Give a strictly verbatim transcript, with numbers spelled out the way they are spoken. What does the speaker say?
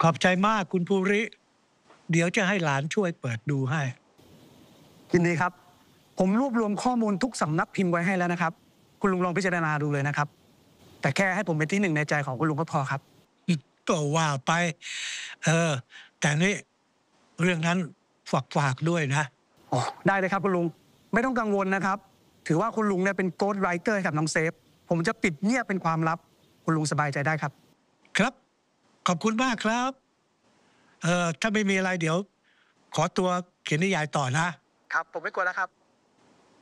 ขอบใจมากคุณภูริเดี๋ยวจะให้หลานช่วยเปิดดูให้ยินดีครับผมรวบรวมข้อมูลทุกสำนักพิมพ์ไว้ให้แล้วนะครับคุณลุงลองพิจารณาดูเลยนะครับแต่แค่ให้ผมเป็นที่หนึ่งในใจของคุณลุงก็พอครับก็ว่าไปเออแต่นี่เรื่องนั้นฝากฝากด้วยนะอ๋อได้เลยครับคุณลุงไม่ต้องกังวลนะครับถือว่าคุณลุงเนี่ยเป็นโกสต์ไรเตอร์กับน้องเซฟผมจะปิดเงียบเป็นความลับคุณลุงสบายใจได้ครับครับขอบคุณมากครับเออถ้าไม่มีอะไรเดี๋ยวขอตัวเขียนนิยายต่อนะครับผมไม่กลัวแล้วครับ